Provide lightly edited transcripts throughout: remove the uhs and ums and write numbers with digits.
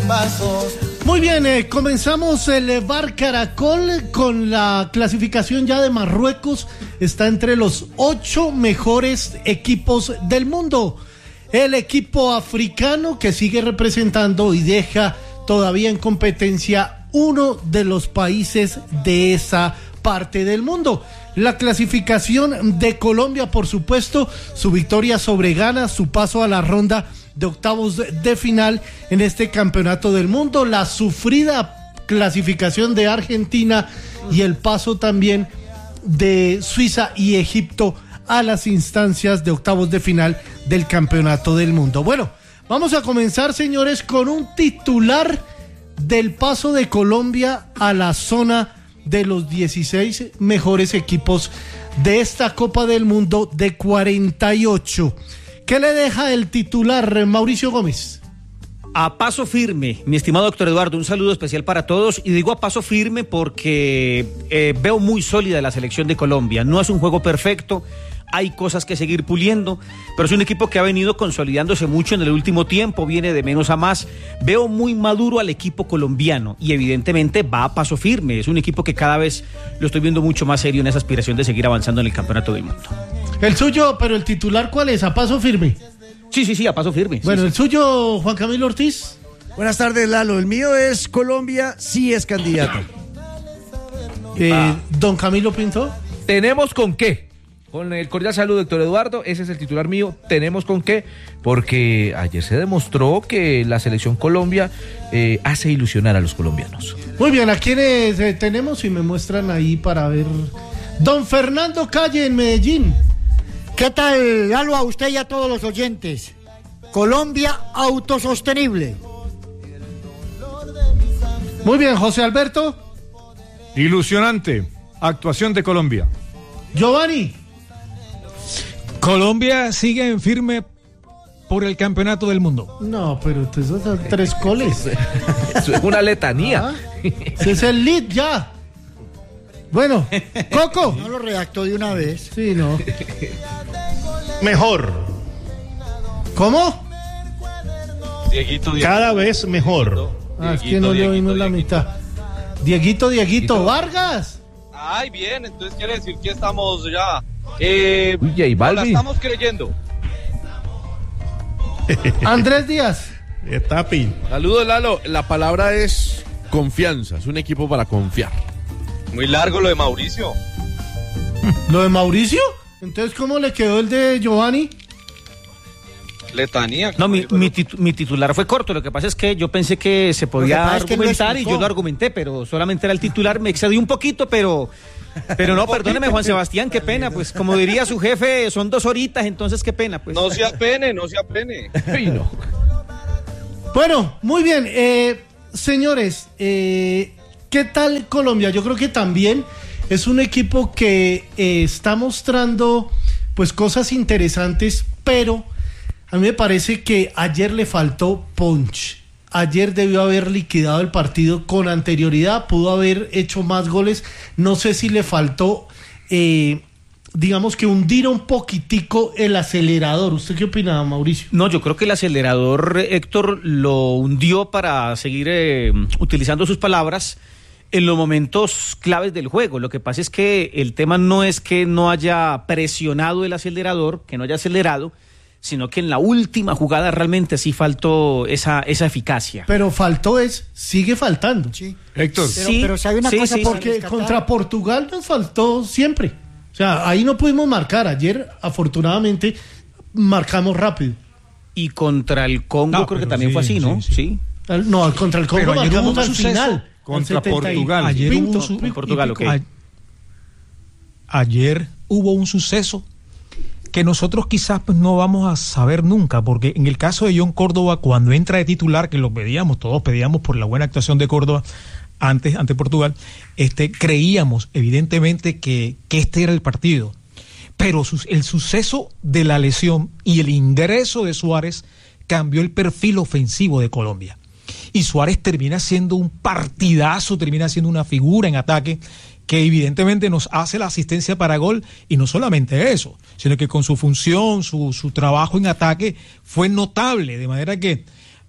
Muy bien, comenzamos el Bar Caracol con la clasificación ya de Marruecos. Está entre los 8 mejores equipos del mundo. El equipo africano que sigue representando y deja todavía en competencia uno de los países de esa parte del mundo. La clasificación de Colombia, por supuesto, su victoria sobre Ghana, su paso a la ronda de octavos de final en este campeonato del mundo, la sufrida clasificación de Argentina y el paso también de Suiza y Egipto a las instancias de octavos de final del campeonato del mundo. Bueno, vamos a comenzar, señores, con un titular del paso de Colombia a la zona de los 16 mejores equipos de esta Copa del Mundo de 48. ¿Qué le deja el titular, Mauricio Gómez? A paso firme, mi estimado doctor Eduardo, un saludo especial para todos, y digo a paso firme porque veo muy sólida la selección de Colombia. No es un juego perfecto, hay cosas que seguir puliendo, pero es un equipo que ha venido consolidándose mucho en el último tiempo, viene de menos a más. Veo muy maduro al equipo colombiano y evidentemente va a paso firme. Es un equipo que cada vez lo estoy viendo mucho más serio en esa aspiración de seguir avanzando en el campeonato del mundo. El suyo, pero el titular, ¿cuál es? ¿A paso firme? Sí, a paso firme. Bueno, sí. ¿El suyo, Juan Camilo Ortiz? Buenas tardes, Lalo. El mío es Colombia, sí es candidato. Don Camilo Pinto. ¿Tenemos con qué? Con el cordial saludo, doctor Eduardo, ese es el titular mío, tenemos con qué, porque ayer se demostró que la selección Colombia hace ilusionar a los colombianos. Muy bien, ¿a quiénes tenemos? Y me muestran ahí para ver. Don Fernando Calle en Medellín. ¿Qué tal, Lalo, a usted y a todos los oyentes? Colombia autosostenible. Muy bien, José Alberto. Ilusionante, actuación de Colombia. Giovanni. Colombia sigue en firme por el campeonato del mundo. No, pero esos son 3 goles. Eso es una letanía. Ese es el lead ya. Bueno, Coco. No lo redactó de una vez. Sí, no. Mejor. ¿Cómo? Dieguito. Cada vez mejor. Es que no le oímos la mitad. Dieguito. Vargas. Ay, bien, entonces quiere decir que estamos ya. J Balvin. La estamos creyendo. Andrés Díaz. Tapi. Saludos, Lalo. La palabra es confianza. Es un equipo para confiar. Muy largo lo de Mauricio. ¿Lo de Mauricio? Entonces, ¿cómo le quedó el de Giovanni? Letanía. No, mi titular fue corto. Lo que pasa es que yo pensé que se podía argumentar y yo lo argumenté, pero solamente era el titular. Me excedí un poquito, pero no, perdóneme, Juan Sebastián, qué pena. Pues como diría su jefe, son 2 horitas, entonces qué pena. Pues. No se apene. No. Bueno, muy bien. Señores, ¿qué tal Colombia? Yo creo que también es un equipo que está mostrando pues cosas interesantes, pero a mí me parece que ayer le faltó punch. Ayer debió haber liquidado el partido con anterioridad, pudo haber hecho más goles. No sé si le faltó, digamos que hundir un poquitico el acelerador. ¿Usted qué opina, Mauricio? No, yo creo que el acelerador, Héctor, lo hundió, para seguir utilizando sus palabras, en los momentos claves del juego. Lo que pasa es que el tema no es que no haya presionado el acelerador, que no haya acelerado, sino que en la última jugada realmente sí faltó esa eficacia. Pero sigue faltando. Sí. Héctor. Pero sabe una cosa, porque contra Portugal nos faltó siempre. O sea, ahí no pudimos marcar. Ayer, afortunadamente, marcamos rápido. Y contra el Congo creo que también fue así, ¿no? Sí. No, contra el Congo marcamos al final. Contra Portugal. Ayer hubo un suceso que nosotros quizás pues no vamos a saber nunca, porque en el caso de John Córdoba, cuando entra de titular, que todos pedíamos por la buena actuación de Córdoba ante Portugal, creíamos evidentemente que este era el partido, pero el suceso de la lesión y el ingreso de Suárez cambió el perfil ofensivo de Colombia, y Suárez termina siendo un partidazo, termina siendo una figura en ataque que evidentemente nos hace la asistencia para gol, y no solamente eso, sino que con su función, su trabajo en ataque fue notable, de manera que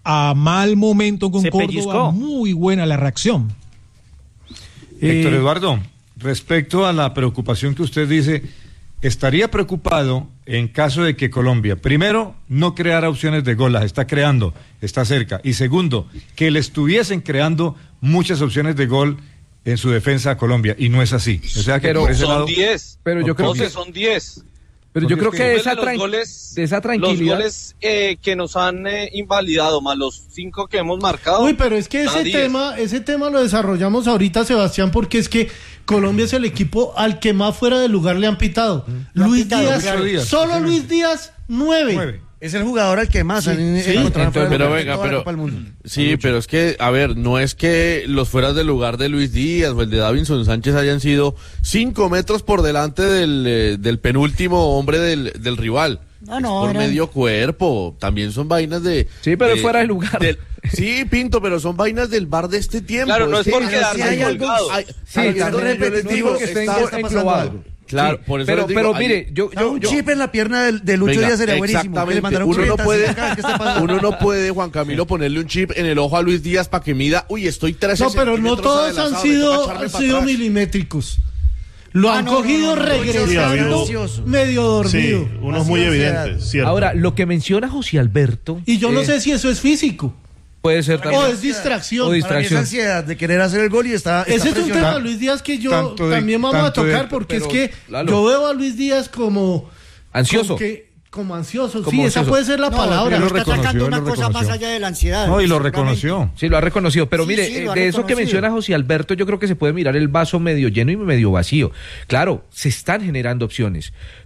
a mal momento con Se Córdoba, pellizcó. muy buena la reacción. Héctor Eduardo, respecto a la preocupación que usted dice, estaría preocupado en caso de que Colombia, primero, no creara opciones de gol, las está creando, está cerca, y segundo, que le estuviesen creando muchas opciones de gol en su defensa a Colombia, y no es así. O sea que Pero por ese lado, Son 10. Pero yo creo 12 que son 10. Pero yo creo que Súmele esa, los goles, de esa los tranquilidad. goles que nos han invalidado, más los 5 que hemos marcado. Uy, pero es que da 10. ese tema lo desarrollamos ahorita, Sebastián, porque es que Colombia es el equipo al que más fuera de lugar le han pitado. Lo han Luis pitado, Díaz, claro. solo Luis Díaz, 9. 9. Es el jugador al que más han encontrado fuera de Pero lugar en venga, toda la pero Copa del Mundo. sí, pero es que, a ver, no es que los fueras del lugar de Luis Díaz o el de Davinson Sánchez hayan sido 5 metros por delante del penúltimo hombre del rival. No, Es no, por eran- medio cuerpo, también son vainas de... Sí, pero fuera de lugar. Sí, Pinto, pero son vainas del bar de este tiempo. Claro, no es por que- quedarse sí hay algo- colgado. hay- Sí, hay también algo yo les repetitivo, digo que está está englobado. algo. Claro, Sí, por eso pero, les digo, pero hay- mire, yo Un chip en la pierna de Lucho Venga, Díaz sería buenísimo. Que le exactamente. mandaron Uno no 40, puede, 50, ¿qué está pasando? uno no puede, Juan Camilo, ponerle un chip en el ojo a Luis Díaz para que mida, uy, estoy 13 No, pero no centímetros todos han adelantado, me toca echarme para sido atrás. milimétricos. Lo han no, cogido no, no, no, Sí, ha regresando habido- medio dormido. Sí, unos muy evidentes, cierto. Ahora, lo que menciona José Alberto. Y yo no sé si eso es físico Puede ser también. o es distracción. O Para mí es distracción. ansiedad de querer hacer el gol y está Ese es un presionado. tema, Luis Díaz, que yo Tanto de- también vamos a tanto de- tocar, porque es pero, que Lalo. yo veo a Luis Díaz como... Ansioso. Como ansioso, Como sí, esa ansioso. puede ser la No, palabra. pero lo está reconoció, sacando una lo cosa más reconoció. allá de la ansiedad. No, y lo seguramente. reconoció. Sí, lo ha reconocido, pero Sí, mire, sí, lo ha de eso que reconocido. menciona José Alberto, yo creo que se puede mirar el vaso medio lleno y medio vacío. Claro, se están generando opciones,